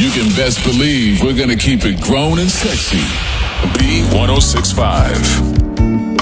you can best believe we're going to keep it grown and sexy. B1065.